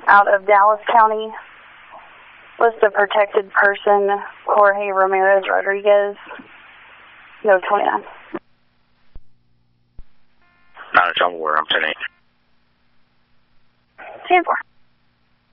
out of Dallas County. List of protected person, Jorge Ramirez Rodriguez, no 29. Not a trouble where I'm 10-8. 10-4.